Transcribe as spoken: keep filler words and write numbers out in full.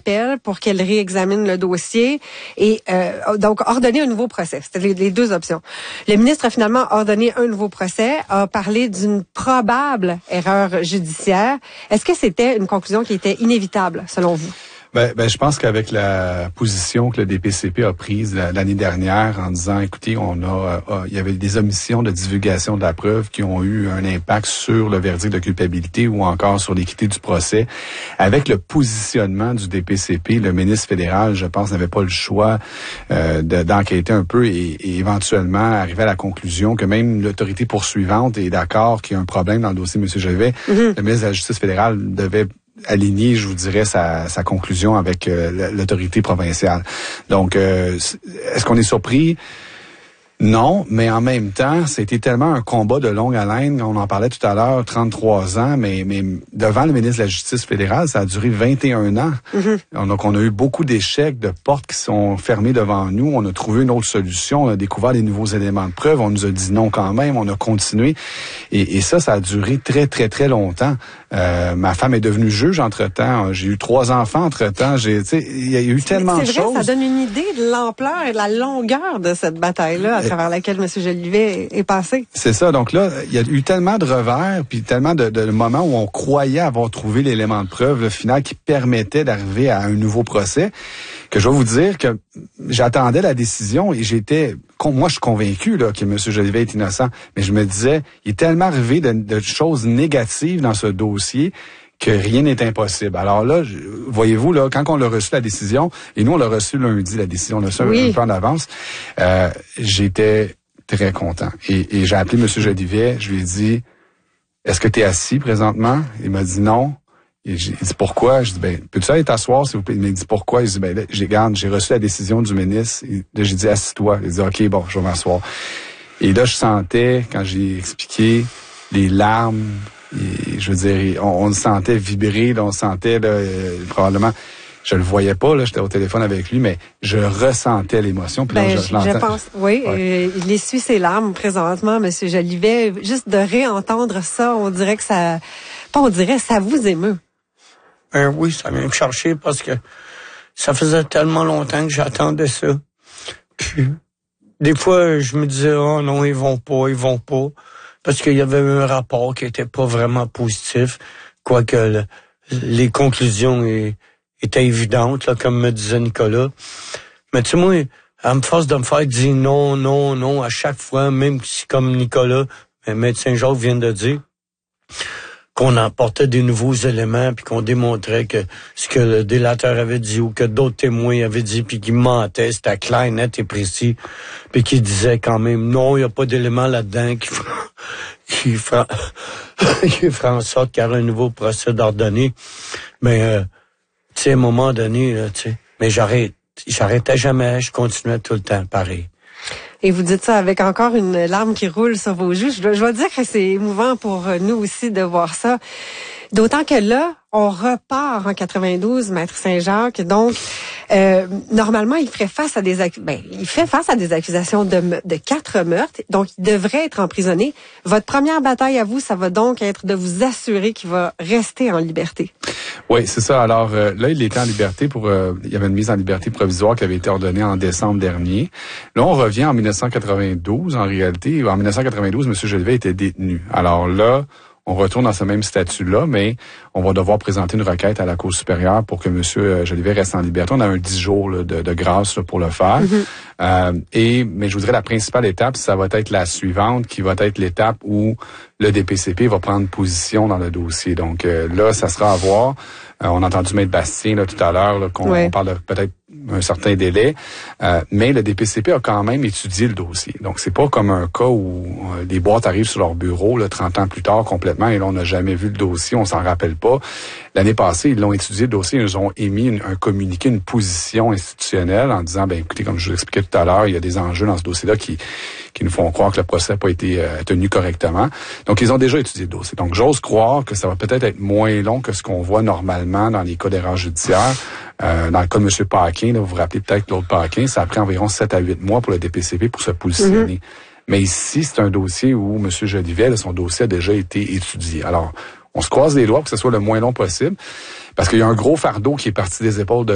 appel pour qu'elle réexamine le dossier et euh, donc ordonner un nouveau procès. C'était les, les deux options. Le ministre a finalement ordonné un nouveau procès, a parlé d'une probable erreur judiciaire. Est-ce que c'était une conclusion qui était inévitable, selon vous? Ben, ben, je pense qu'avec la position que le D P C P a prise l'année dernière en disant, écoutez, on a, euh, il y avait des omissions de divulgation de la preuve qui ont eu un impact sur le verdict de culpabilité ou encore sur l'équité du procès. Avec le positionnement du D P C P, le ministre fédéral, je pense, n'avait pas le choix euh, de, d'enquêter un peu et, et éventuellement arriver à la conclusion que même l'autorité poursuivante est d'accord qu'il y a un problème dans le dossier de M. Jolivet. Mm-hmm. Le ministre de la Justice fédérale devait aligner, je vous dirais, sa, sa conclusion avec euh, l'autorité provinciale. Donc, euh, est-ce qu'on est surpris? Non, mais en même temps, c'était tellement un combat de longue haleine. On en parlait tout à l'heure, trente-trois ans, mais, mais devant le ministre de la Justice fédérale, ça a duré vingt et un ans. Mm-hmm. Donc, on a eu beaucoup d'échecs, de portes qui sont fermées devant nous. On a trouvé une autre solution. On a découvert des nouveaux éléments de preuve. On nous a dit non quand même. On a continué. Et, et ça, ça a duré très, très, très longtemps. Euh, ma femme est devenue juge entre-temps. J'ai eu trois enfants entre-temps. J'ai, tu sais, il y a eu tellement de choses. C'est vrai, ça donne une idée de l'ampleur et de la longueur de cette bataille-là à travers laquelle M. Jolivet est passé. C'est ça. Donc là, il y a eu tellement de revers, puis tellement de, de moments où on croyait avoir trouvé l'élément de preuve, le final, qui permettait d'arriver à un nouveau procès, que je vais vous dire que j'attendais la décision et j'étais... Moi, je suis convaincu là, que M. Jolivet est innocent, mais je me disais, il est tellement arrivé de, de choses négatives dans ce dossier que rien n'est impossible. Alors là, je, voyez-vous, là, quand on l'a reçu la décision, et nous, on l'a reçu lundi, la décision, on l'a reçu oui. un peu en avance, euh, j'étais très content. Et, et j'ai appelé M. Jolivet, je lui ai dit, est-ce que tu es assis présentement? Il m'a dit non. Et j'ai dit pourquoi? Je dis, ben, peux-tu aller t'asseoir, s'il vous plaît? Il m'a dit pourquoi? Il dit, ben, là, j'ai, garde, j'ai reçu la décision du ministre. Et là, j'ai dit, assis-toi. Il dit, OK, bon, je vais m'asseoir. Et là, je sentais, quand j'ai expliqué, les larmes, et, je veux dire, on, on le sentait vibrer, là, on sentait, là, euh, probablement, je le voyais pas, là, j'étais au téléphone avec lui, mais je ressentais l'émotion. Puis ben, là, je, je, je pense, oui, ouais. euh, il essuie ses larmes présentement, M. Jolivet. Juste de réentendre ça, on dirait que ça, pas on dirait, ça vous émeut. Ben oui, ça vient me chercher parce que ça faisait tellement longtemps que j'attendais ça. Puis, des fois, je me disais, oh non, ils vont pas, ils vont pas. Parce qu'il y avait un rapport qui était pas vraiment positif, quoique le, les conclusions est, étaient évidentes, là, comme me disait Nicolas. Mais tu sais, moi, à me force de me faire dire non, non, non, à chaque fois, même si comme Nicolas, le médecin Jacques vient de dire, qu'on apportait des nouveaux éléments puis qu'on démontrait que ce que le délateur avait dit ou que d'autres témoins avaient dit puis qu'ils mentaient, c'était clair, net et précis, puis qu'ils disaient quand même non, il n'y a pas d'éléments là-dedans qui fera, qui fera, qui fera en sorte qu'il y aura un nouveau procès d'ordonné. Mais euh, tu sais, à un moment donné, là, tu sais, mais j'arrête, j'arrêtais jamais, je continuais tout le temps pareil. Et vous dites ça avec encore une larme qui roule sur vos joues. Je dois, je dois dire que c'est émouvant pour nous aussi de voir ça. D'autant que là, on repart en quatre-vingt-douze, Maître Saint-Jacques. Donc, euh, normalement, il ferait face à des accu- ben, il fait face à des accusations de, me- de quatre meurtres. Donc, il devrait être emprisonné. Votre première bataille à vous, ça va donc être de vous assurer qu'il va rester en liberté. Oui, c'est ça. Alors euh, là, il était en liberté pour... Euh, il y avait une mise en liberté provisoire qui avait été ordonnée en décembre dernier. Là, on revient en dix-neuf cent quatre-vingt-douze, en réalité. En dix-neuf cent quatre-vingt-douze, M. Jolivet était détenu. Alors là, on retourne dans ce même statut-là, mais on va devoir présenter une requête à la Cour supérieure pour que M. Jolivet reste en liberté. On a un dix jours là, de, de grâce là, pour le faire. Mm-hmm. Euh, et mais je vous dirais la principale étape, ça va être la suivante, qui va être l'étape où le D P C P va prendre position dans le dossier. Donc euh, là, ça sera à voir. Euh, on a entendu M. Bastien là, tout à l'heure là, qu'on ouais. on parle de peut-être un certain délai, euh, mais le D P C P a quand même étudié le dossier. Donc, c'est pas comme un cas où euh, les boîtes arrivent sur leur bureau là, trente ans plus tard complètement et là, on n'a jamais vu le dossier, on s'en rappelle pas. L'année passée, ils l'ont étudié le dossier, ils ont émis une, un communiqué, une position institutionnelle en disant, ben écoutez, comme je vous l'expliquais tout à l'heure, il y a des enjeux dans ce dossier-là qui qui nous font croire que le procès n'a pas été euh, tenu correctement. Donc, ils ont déjà étudié le dossier. Donc, j'ose croire que ça va peut-être être moins long que ce qu'on voit normalement dans les cas d'erreur judiciaire. Euh, dans le cas de M. Paquin, là, vous vous rappelez peut-être Claude Paquin, ça a pris environ sept à huit mois pour le D P C P pour se positionner. Mm-hmm. Mais ici, c'est un dossier où M. Jolivet, là, son dossier a déjà été étudié. Alors, on se croise les doigts pour que ce soit le moins long possible, parce qu'il y a un gros fardeau qui est parti des épaules de